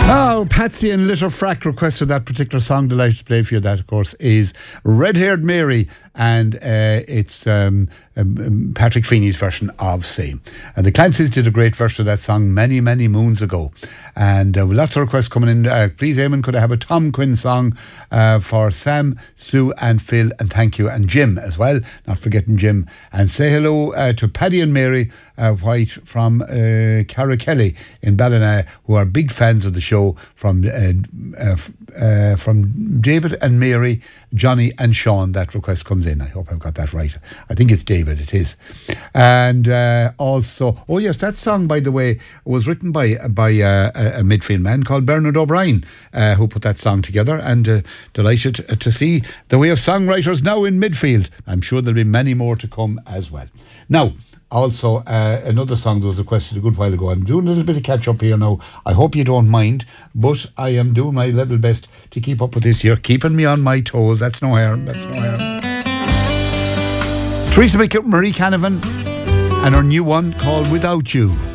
Now, Patsy and Litter Frack requested that particular song. Delighted to play for you. That, of course, is Red Haired Mary, and it's Patrick Feeney's version of Say. And the Clancys did a great version of that song many, many moons ago. And with lots of requests coming in, please, Eamon, could I have a Tom Quinn song for Sam, Sue and Phil, and thank you, and Jim as well, not forgetting Jim. And say hello to Paddy and Mary White from Carrakelly in Ballina, who are big fans of the show, from David and Mary, Johnny and Sean. That request comes in. I hope I've got that right. I think it's David, it is. And also, oh yes, that song, by the way, was written by a midfield man called Bernard O'Brien, who put that song together, and delighted to see the way of songwriters now in midfield. I'm sure there'll be many more to come as well. Now, also, another song that was requested a good while ago. I'm doing a little bit of catch up here now. I hope you don't mind, but I am doing my level best to keep up with this. You're keeping me on my toes. That's no harm. That's no harm. Teresa Marie Canavan and her new one called Without You.